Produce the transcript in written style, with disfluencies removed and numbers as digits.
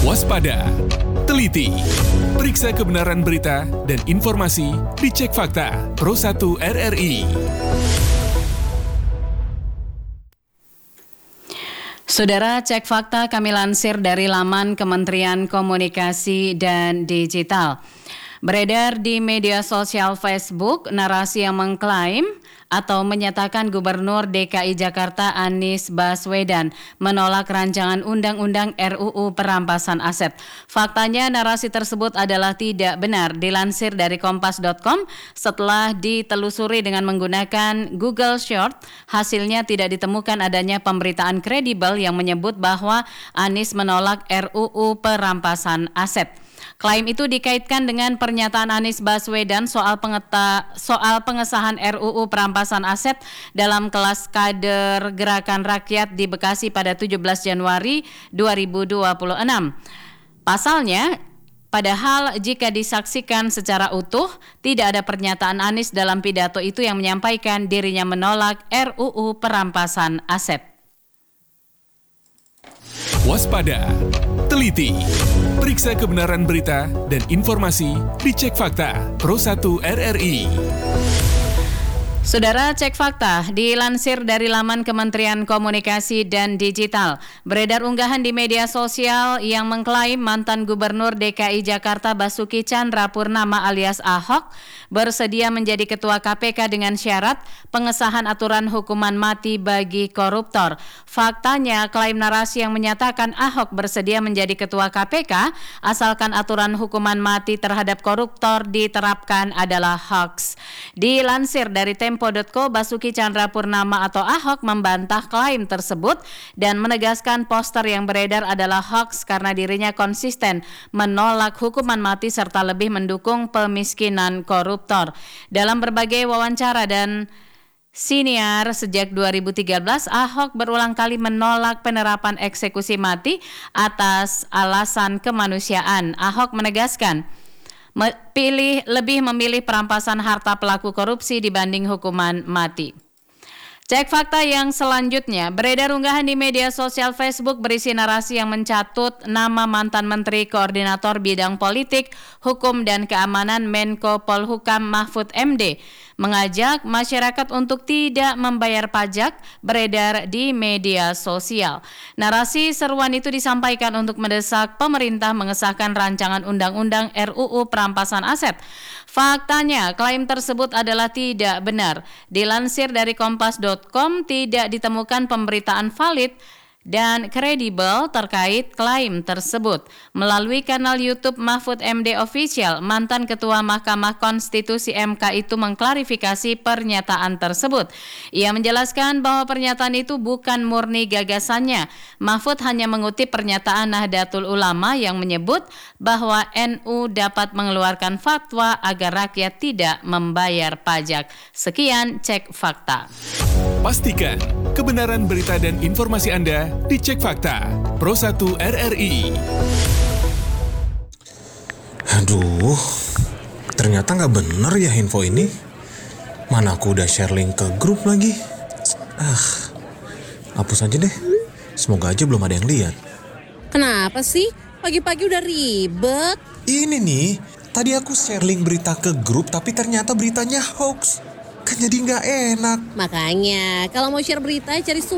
Waspada, teliti, periksa kebenaran berita dan informasi dicek fakta Pro 1 RRI. Saudara, cek fakta kami lansir dari laman Kementerian Komunikasi dan Digital. Beredar di media sosial Facebook narasi yang mengklaim atau menyatakan Gubernur DKI Jakarta Anies Baswedan menolak rancangan undang-undang RUU perampasan aset. Faktanya narasi tersebut adalah tidak benar. Dilansir dari kompas.com, setelah ditelusuri dengan menggunakan Google Short, hasilnya tidak ditemukan adanya pemberitaan kredibel yang menyebut bahwa Anies menolak RUU perampasan aset. Klaim itu dikaitkan dengan pernyataan Anies Baswedan soal pengesahan RUU perampasan aset dalam kelas kader Gerakan Rakyat di Bekasi pada 17 Januari 2026. Pasalnya, padahal jika disaksikan secara utuh, tidak ada pernyataan Anies dalam pidato itu yang menyampaikan dirinya menolak RUU perampasan aset. Waspada, teliti, periksa kebenaran berita dan informasi dicek fakta Pro 1 RRI. Saudara, cek fakta dilansir dari laman Kementerian Komunikasi dan Digital. Beredar unggahan di media sosial yang mengklaim mantan Gubernur DKI Jakarta Basuki Chandrawapurnama alias Ahok bersedia menjadi Ketua KPK dengan syarat pengesahan aturan hukuman mati bagi koruptor. Faktanya, klaim narasi yang menyatakan Ahok bersedia menjadi Ketua KPK asalkan aturan hukuman mati terhadap koruptor diterapkan adalah hoax. Dilansir dari Tempo.co, Basuki Chandrawapurnama atau Ahok membantah klaim tersebut dan menegaskan poster yang beredar adalah hoax karena dirinya konsisten menolak hukuman mati serta lebih mendukung pemiskinan koruptor. Dalam berbagai wawancara dan siniar sejak 2013, Ahok berulang kali menolak penerapan eksekusi mati atas alasan kemanusiaan. Ahok menegaskan lebih memilih perampasan harta pelaku korupsi dibanding hukuman mati. Cek fakta yang selanjutnya, beredar unggahan di media sosial Facebook berisi narasi yang mencatut nama mantan Menteri Koordinator Bidang Politik, Hukum dan Keamanan Menko Polhukam Mahfud MD mengajak masyarakat untuk tidak membayar pajak beredar di media sosial. Narasi seruan itu disampaikan untuk mendesak pemerintah mengesahkan rancangan undang-undang RUU perampasan aset. Faktanya, klaim tersebut adalah tidak benar. Dilansir dari kompas.com, tidak ditemukan pemberitaan valid dan kredibel terkait klaim tersebut. Melalui kanal YouTube Mahfud MD Official, mantan Ketua Mahkamah Konstitusi MK itu mengklarifikasi pernyataan tersebut. Ia menjelaskan bahwa pernyataan itu bukan murni gagasannya. Mahfud hanya mengutip pernyataan Nahdlatul Ulama yang menyebut bahwa NU dapat mengeluarkan fatwa agar rakyat tidak membayar pajak. Sekian cek fakta. Pastikan kebenaran berita dan informasi Anda dicek fakta Pro 1 RRI. Aduh, ternyata nggak bener ya info ini. Mana aku udah share link ke grup lagi. Hapus aja deh. Semoga aja belum ada yang lihat. Kenapa sih? Pagi-pagi udah ribet. Ini nih, tadi aku share link berita ke grup tapi ternyata beritanya hoax. Kan jadi nggak enak. Makanya, kalau mau share berita cari